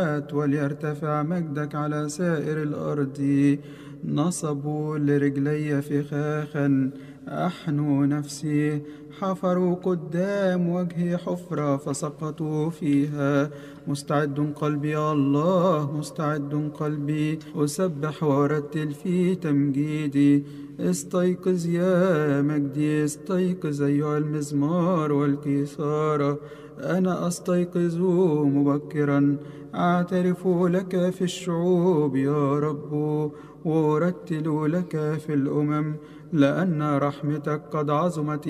وليرتفع مجدك على سائر الأرض. نصبوا لرجلي فخاخا أحنوا نفسي، حفروا قدام وجهي حفرة فسقطوا فيها. مستعد قلبي يا الله، مستعد قلبي، أسبح وأرتل في تمجيدي. استيقظ يا مجدي، استيقظ أيها المزمار والكيثارة. أنا أستيقظ مبكرا، أعترف لك في الشعوب يا رب، وأرتل لك في الأمم، لأن رحمتك قد عظمت